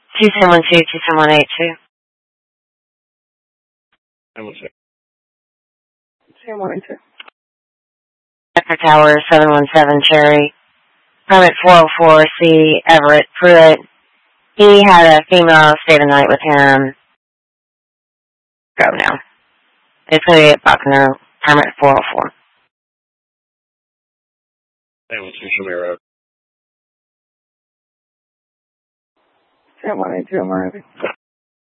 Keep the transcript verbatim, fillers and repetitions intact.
two seven one two, two seven one eight two. And what's it? seven one eight two. Echo Tower, seven one seven Cherry. Permit four oh four C, Everett Pruitt. He had a female stay the night with him. Go now. It's going to be at Buckner, permit four oh four. And what's your Shamir Road? seven one eight two, I'm ready.